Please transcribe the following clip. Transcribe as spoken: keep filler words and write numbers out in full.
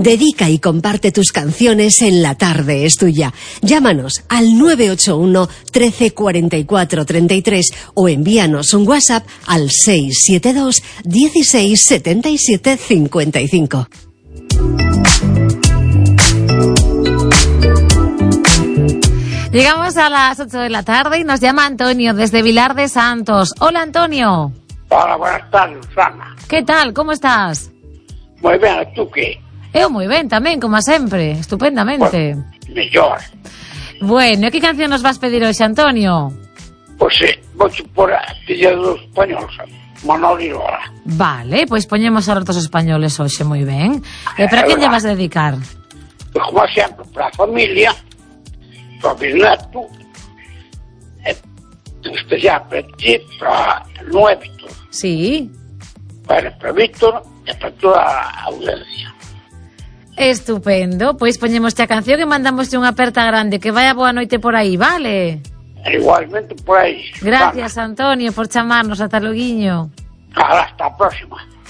Dedica y comparte tus canciones en La Tarde es Tuya. Llámanos al nueve ocho uno, trece, cuarenta y cuatro, treinta y tres o envíanos un WhatsApp al seis siete dos, dieciséis, setenta y siete, cincuenta y cinco. Llegamos a las ocho de la tarde y nos llama Antonio desde Vilar de Santos. Hola, Antonio. Hola, buenas tardes, Susana. ¿Qué tal? Como estás? Moi ben, tú que? Eu moi ben tamén, como sempre, estupendamente. Bueno, mellor. Bueno, que canción nos vas pedir hoxe, Antonio? Pois eh, vou por a tilla dos españoles, Manolo y Lola. Vale, pois poñemos a los españoles hoxe, moi ben. E para quen lle vas a dedicar? Pois como sempre, para a familia, para o bisneto, e especial para ti, para Noé Víctor. Sí. Para, para Víctor e para toda a audiencia. Estupendo, pois poñemos a canción e mandamos unha aperta grande. Que vaya boa noite por aí, vale? Igualmente por aí. Gracias, Antonio, por chamarnos. Ata loguiño. Hasta a próxima.